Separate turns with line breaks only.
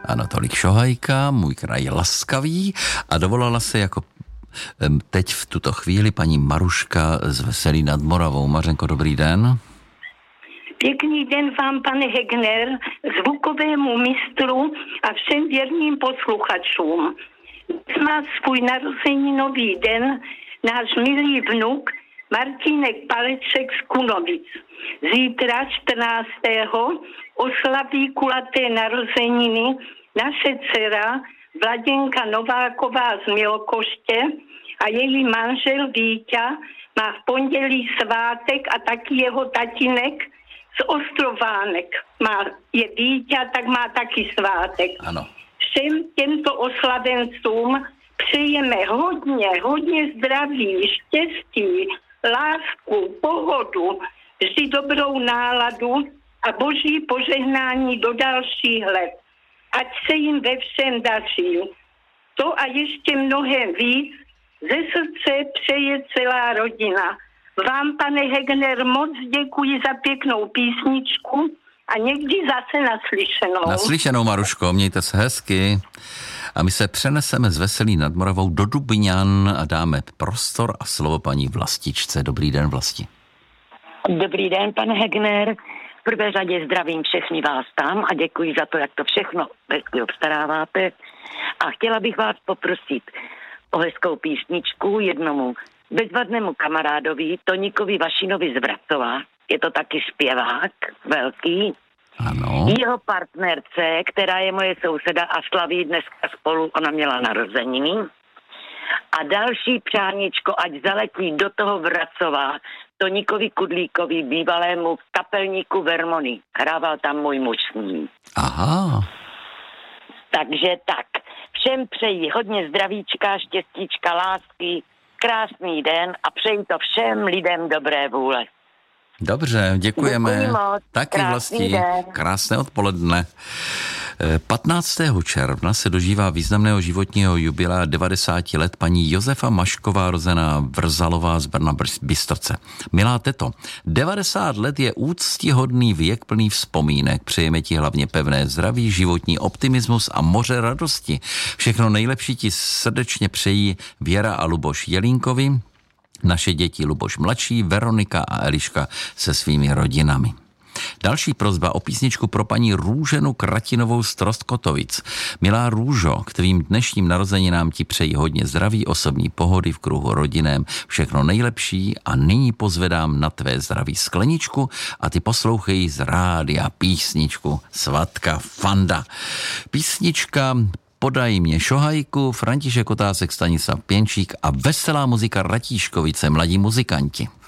Ano, tolik Šohajka, můj kraj laskavý, a dovolala se jako teď v tuto chvíli paní Maruška z Veselí nad Moravou. Mařenko, dobrý den.
Pěkný den vám, pane Hegner, zvukovému mistru a všem věrným posluchačům. Dnes má svůj narozeninový den náš milý vnuk Martínek Paleček z Kunovic. Zítra 14. oslaví kulaté narozeniny naše dcera Vladěnka Nováková z Milokoště a její manžel Víťa má v pondělí svátek a taky jeho tatínek z Ostrovánek. Je Víťa, tak má taky svátek.
Ano.
Všem těmto oslavencům přejeme hodně zdraví, štěstí, lásku, pohodu, vždy dobrou náladu a boží požehnání do dalších let. Ať se jim ve všem daří. To a ještě mnohem víc ze srdce přeje celá rodina. Vám, pane Hegner, moc děkuji za pěknou písničku a někdy zase naslyšenou.
Naslyšenou, Maruško, mějte se hezky. A my se přeneseme z Veselí nad Moravou do Dubňan a dáme prostor a slovo paní Vlastičce. Dobrý den, Vlasti.
Dobrý den, pane Hegner. V prvé řadě zdravím všechny vás tam a děkuji za to, jak to všechno hezky obstaráváte. A chtěla bych vás poprosit o hezkou písničku jednomu bezvadnému kamarádovi Toníkovi Vašinovi z Vracova. Je to taky zpěvák velký.
Ano.
Jeho partnerce, která je moje souseda a slaví dneska spolu, ona měla narozeniny. A další přáníčko, ať zaletí do toho Vracova Toníkovi Kudlíkovi, bývalému kapelníku Vermony. Hrával tam můj muž s ním.
Aha.
Takže tak. Všem přeji hodně zdravíčka, štěstíčka, lásky, krásný den a přeji to všem lidem dobré vůle.
Dobře, děkujeme.
Děkuji moc.
Taky Vlasti. Krásné odpoledne. 15. června se dožívá významného životního jubilea 90 let paní Josefa Mašková, rozená Vrzalová z Brna Bystrce. Milá teto, 90 let je úctihodný věk plný vzpomínek. Přejeme ti hlavně pevné zdraví, životní optimismus a moře radosti. Všechno nejlepší ti srdečně přejí Věra a Luboš Jelínkovi, naše děti Luboš mladší, Veronika a Eliška se svými rodinami. Další prosba o písničku pro paní Růženu Kratinovou z Trostkotovic. Milá Růžo, k tvým dnešním narozeninám ti přeji hodně zdraví, osobní pohody v kruhu rodinném, všechno nejlepší a nyní pozvedám na tvé zdraví skleničku a ty poslouchej z rádia písničku Svatka Fanda. Písnička Podaj mě Šohajku, František Otásek, Stanislav Pěnčík a veselá muzika Ratíškovice, mladí muzikanti.